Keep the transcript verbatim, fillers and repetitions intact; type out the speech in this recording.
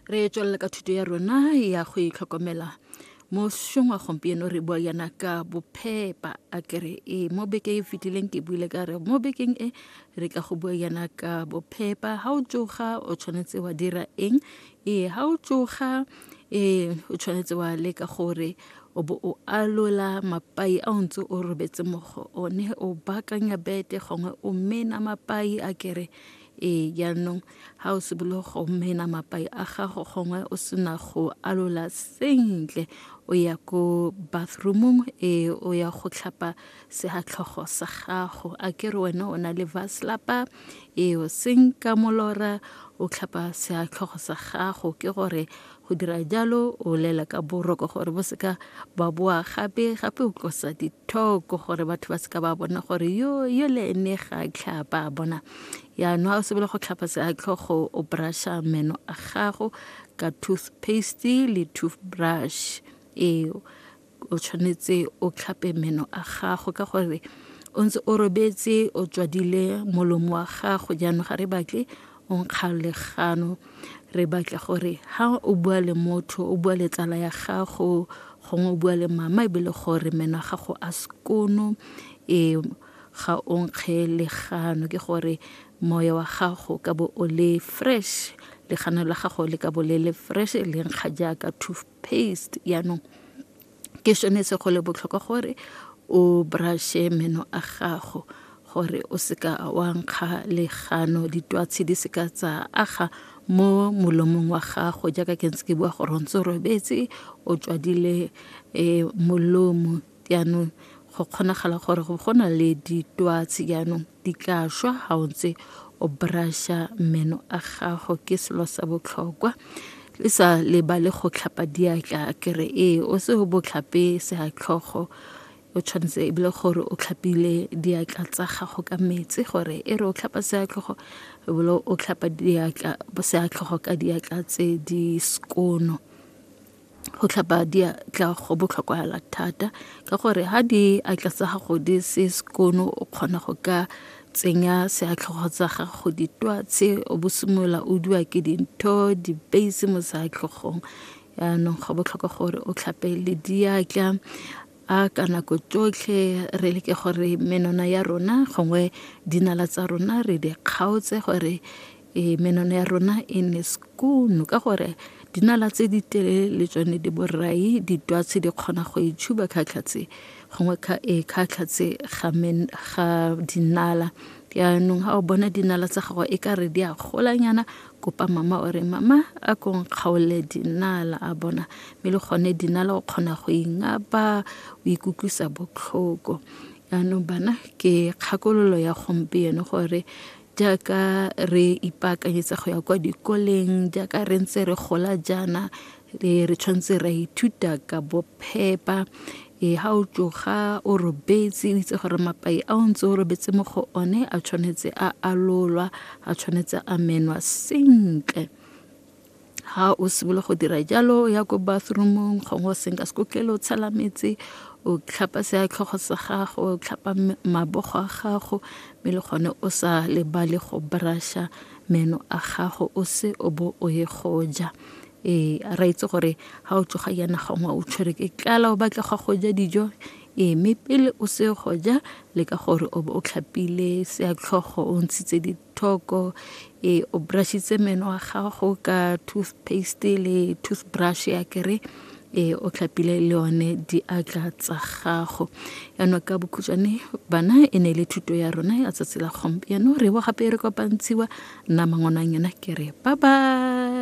Re tswela ka thuto ya rona ya go itlhokomela mo shongwa gompieno re bua yana ka bophepa a kere e mo bekeng e fetileng ke buile ka re mo bekeng e re ka go bua yana ka bophepa ha o tsoga o tshwanetse wa dira eng e ha o tsoga e o tshwanetse wa leka gore o bo o alola mapai a ntse o robetse mo go one o bakanya bete gongwe o mena mapai a kere e yaanong ha o se bolo go mena mapai a gago gongwe o sena go alola sentle o ya ko bathroomong e o ya go tlhapa sehatlhogo sa gago a kere wena o na le vaslapa e o senka molora o tlhapa sehatlhogo sa gago ke gore go dira jalo o lela ka boroko gore bo seka ba boa gape gape o tlosa dithoko gore batho ba seka ba bona gore yo yo le ene ga tlhapa bona ya no ha o se bolo go tlhapa sehatlhogo o brusha meno a gago ka toothpaste le toothbrush e o tshwanetse o tlhape meno a gago ka gore o ntse o robetse o tswadile molomo wa gago jaanong ga re batle o nkga legano re batla gore ha o bua le motho o bua le tsala ya gago gongwe o bua le mama e bile gore meno a gago a skono e ga o nkge legano ke gore moya wa gago ka bo o le fresh legano la gago le ka bo le le fresh le nkga jaaka toothpaste yaanong ke sone se go le botlhokwa gore o brushe meno a gago gore o seka wa nkga legano ditwatsi di seka tsa aga mo molomong wa gago jaaka ke ntse ke bua gore o ntse o robetse o tswadile e molomo yaanong go kgonagala gore go gona le ditwatsi yaanong di tla shwa ha o ntse o brusha meno a gago ke selo sa botlhokwa le sa lebale go tlhapa diatla kere e o se o bo tlhape sehatlhogo o tshwanetse e bile gore o tlhapile diatla tsa gago ka metsi gore e re o tlhapa sehatlhogo e bile o tlhapa diatla sehatlhogo ka diatla tse di skono go tlhapa diatla go botlhokwa thata ka gore ha diatla tsa gago di se skono o kgona go ka tsenya sehatlhogo tsa gago ditwatsi o bosimola o dua ke dintho di base mo sehatlhogong yaanong go botlhokwa gore o tlhape le diatla a ka nako tsotlhe re leke gore menona ya rona gongwe dinala tsa rona re di kgaotse gore e menona ya rona e ne skono ka gore dinala tse di telele tsone di borai ditwatsi di kgona go itshuba khatlhatse gongwe ka e khatlhatse ga men ga dinala yaanong ha o bona dinala tsa gago e ka re di a golanyana kopa mama o re mama a kong kgaole dinala a bona me le gone dinala o kgona go ingapa o ikutlwisa botlhoko yaanong bana ke kgakololo ya gompieno gore jaaka re ipaakanyetsa go ya kwa dikoleng jaaka re ntse re gola jana re re tshwanetse ra ithuta ka bophepa e ha o tsoga o robetse o itse gore mapai a o ntse o robetse mo go one a tshwanetse a alolwa a tshwanetse a menwa sentle ha o se bolo go dira jalo ya go bathroomong gongwe senka sekokelo tshela metsi o tlhapa sehatlhogo sa gago o tlhapa mabogo a gago me le gone o sa lebale go brusha meno a gago o se o bo o ye go ja e ra itse gore ha o tsoga yana gongwe o tshwere ke tlala o batla go ja dijo e me pele o se go ja le ka gore o bo o tlhapile sehatlhogo o ntshitse dithoko e o brushitse meno a gago ka toothpaste le toothbrush ya kere e o tlhapile le one diatla tsa gago yaanong ka bokhutshwane bana e ne le thuto ya rona ya tsatsi la gompieno re bo gape re kopantshiwa nna mangwana nyana kere bye bye.